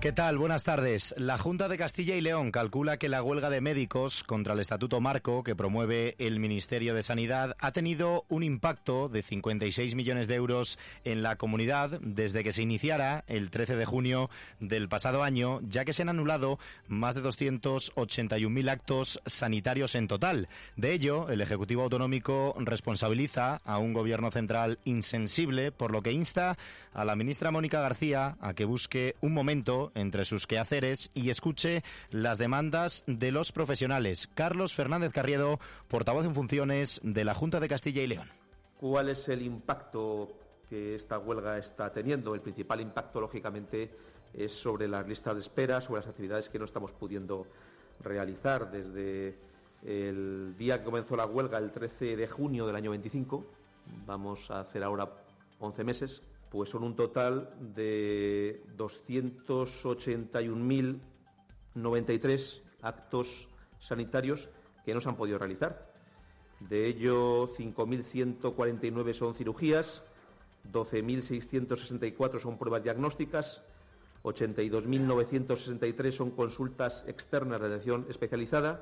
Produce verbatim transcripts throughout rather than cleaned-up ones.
¿Qué tal? Buenas tardes. La Junta de Castilla y León calcula que la huelga de médicos contra el Estatuto Marco que promueve el Ministerio de Sanidad ha tenido un impacto de cincuenta y seis millones de euros en la comunidad desde que se iniciara el trece de junio del pasado año, ya que se han anulado más de doscientos ochenta y un mil actos sanitarios en total. De ello, el Ejecutivo Autonómico responsabiliza a un gobierno central insensible, por lo que insta a la ministra Mónica García a que busque un momento entre sus quehaceres y escuche las demandas de los profesionales. Carlos Fernández Carriedo, portavoz en funciones de la Junta de Castilla y León. ¿Cuál es el impacto que esta huelga está teniendo? El principal impacto, lógicamente, es sobre las listas de espera, sobre las actividades que no estamos pudiendo realizar. Desde el día que comenzó la huelga, el trece de junio del año veinticinco, vamos a hacer ahora once meses, pues son un total de doscientos ochenta y un mil noventa y tres actos sanitarios que no se han podido realizar. De ello, cinco mil ciento cuarenta y nueve son cirugías, doce mil seiscientos sesenta y cuatro son pruebas diagnósticas, ochenta y dos mil novecientos sesenta y tres son consultas externas de atención especializada.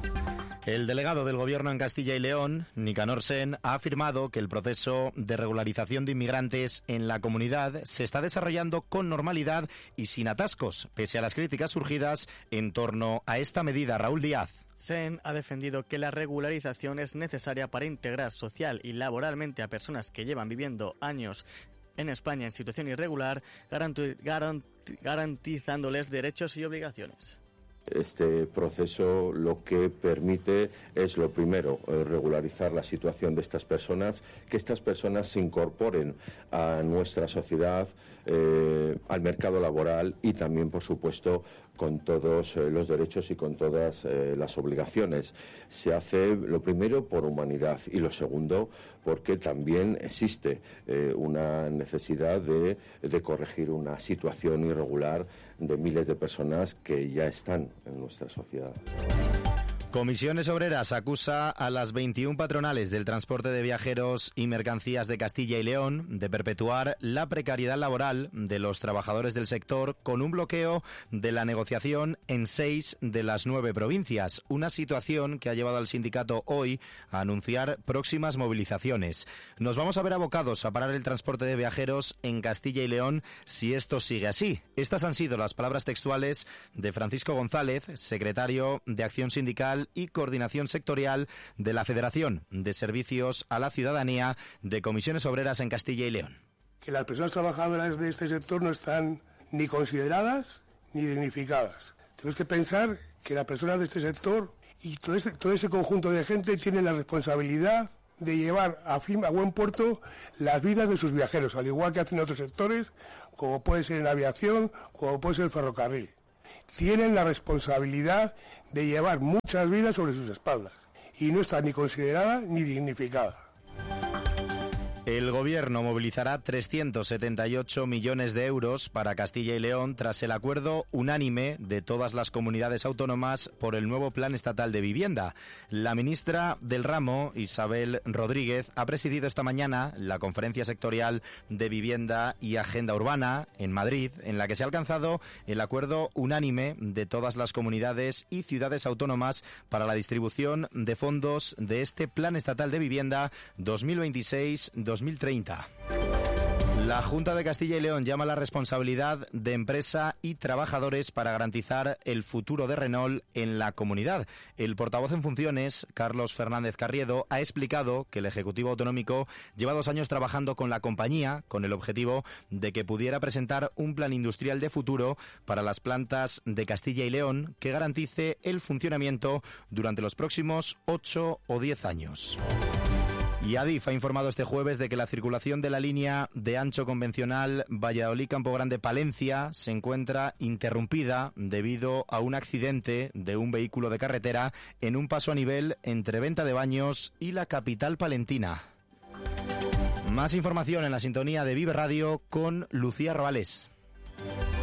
El delegado del Gobierno en Castilla y León, Nicanor Sen, ha afirmado que el proceso de regularización de inmigrantes en la comunidad se está desarrollando con normalidad y sin atascos, pese a las críticas surgidas en torno a esta medida. Raúl Díaz. Sen ha defendido que la regularización es necesaria para integrar social y laboralmente a personas que llevan viviendo años en España en situación irregular, garanti- garant- garantizándoles derechos y obligaciones. Este proceso lo que permite es, lo primero, regularizar la situación de estas personas, que estas personas se incorporen a nuestra sociedad, eh, al mercado laboral y también, por supuesto, con todos eh, los derechos y con todas eh, las obligaciones. Se hace, lo primero, por humanidad y lo segundo, porque también existe eh, una necesidad de, de corregir una situación irregular de miles de personas que ya están en nuestra sociedad. Comisiones Obreras acusa a las veintiuna patronales del transporte de viajeros y mercancías de Castilla y León de perpetuar la precariedad laboral de los trabajadores del sector con un bloqueo de la negociación en seis de las nueve provincias, una situación que ha llevado al sindicato hoy a anunciar próximas movilizaciones. Nos vamos a ver abocados a parar el transporte de viajeros en Castilla y León si esto sigue así. Estas han sido las palabras textuales de Francisco González, secretario de Acción Sindical y Coordinación Sectorial de la Federación de Servicios a la Ciudadanía de Comisiones Obreras en Castilla y León. Que las personas trabajadoras de este sector no están ni consideradas ni dignificadas. Tenemos que pensar que las personas de este sector y todo ese, todo ese conjunto de gente tienen la responsabilidad de llevar a fin, a buen puerto las vidas de sus viajeros, al igual que hacen otros sectores, como puede ser en la aviación, como puede ser el ferrocarril. Tienen la responsabilidad de llevar muchas vidas sobre sus espaldas y no está ni considerada ni dignificada. El Gobierno movilizará trescientos setenta y ocho millones de euros para Castilla y León tras el acuerdo unánime de todas las comunidades autónomas por el nuevo Plan Estatal de Vivienda. La ministra del ramo, Isabel Rodríguez, ha presidido esta mañana la Conferencia Sectorial de Vivienda y Agenda Urbana en Madrid, en la que se ha alcanzado el acuerdo unánime de todas las comunidades y ciudades autónomas para la distribución de fondos de este Plan Estatal de Vivienda dos mil veintiséis dos mil treinta. La Junta de Castilla y León llama a la responsabilidad de empresa y trabajadores para garantizar el futuro de Renault en la comunidad. El portavoz en funciones, Carlos Fernández Carriedo, ha explicado que el Ejecutivo Autonómico lleva dos años trabajando con la compañía con el objetivo de que pudiera presentar un plan industrial de futuro para las plantas de Castilla y León que garantice el funcionamiento durante los próximos ocho o diez años. Y Adif ha informado este jueves de que la circulación de la línea de ancho convencional Valladolid-Campo Grande-Palencia se encuentra interrumpida debido a un accidente de un vehículo de carretera en un paso a nivel entre Venta de Baños y la capital palentina. Más información en la sintonía de Vive Radio con Lucía Robales.